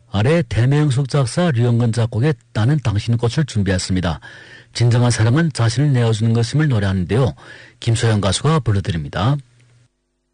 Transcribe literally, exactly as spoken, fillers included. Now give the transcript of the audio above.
아래 대명숙 작사 류영근 작곡의 나는 당신 꽃을 준비했습니다. 진정한 사랑은 자신을 내어주는 것임을 노래하는데요. 김소영 가수가 불러드립니다.